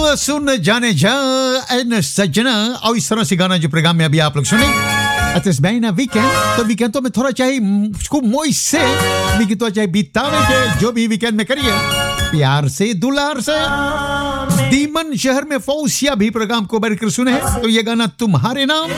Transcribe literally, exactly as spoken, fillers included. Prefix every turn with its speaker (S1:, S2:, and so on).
S1: सुन जाने जा एन सजना और इस तरह से गाना जो प्रोग्राम में अभी आप लोग सुने अतस बैना वीकेंड तो वीकेंड तो मैं थोड़ा चाहिए उसको मोई से वीकेंड तो चाहिए बिताने के जो भी वीकेंड में करिए प्यार से दुलार से दीमन शहर में फौसिया भी प्रोग्राम को बैठकर सुने तो ये गाना तुम्हारे नाम